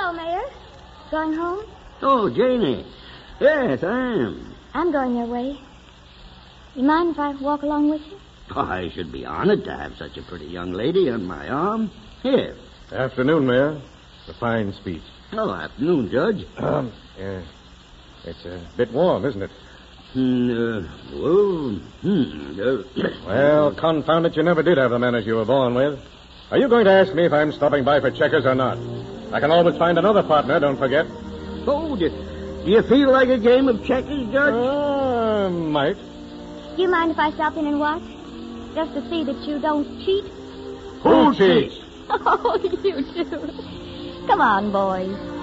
Hello, Mayor. Going home? Oh, Janie. Yes, I am. I'm going your way. You mind if I walk along with you? Oh, I should be honored to have such a pretty young lady on my arm. Here. Afternoon, Mayor. A fine speech. Oh, afternoon, Judge. Yeah. It's a bit warm, isn't it? Well, confound it, you never did have the manners you were born with. Are you going to ask me if I'm stopping by for checkers or not? I can always find another partner, don't forget. Oh, do you feel like a game of checkers, Judge? Might. Do you mind if I stop in and watch? Just to see that you don't cheat? Who cheats? Oh, you do. Come on, boys.